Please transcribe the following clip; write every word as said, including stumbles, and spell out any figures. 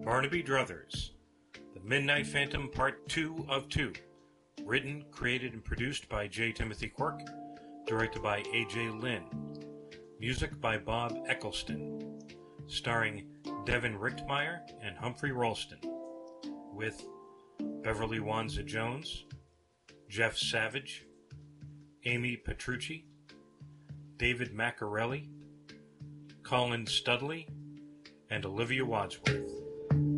Barnaby Druthers, The Midnight Phantom Part two of two. Written, created, and produced by J. Timothy Quirk. Directed by A J. Lynn. Music by Bob Eccleston. Starring Devin Richtmeyer and Humphrey Ralston. With Beverly Wanza Jones, Jeff Savage, Amy Petrucci, David Maccarelli, Colin Studley, and Olivia Wadsworth.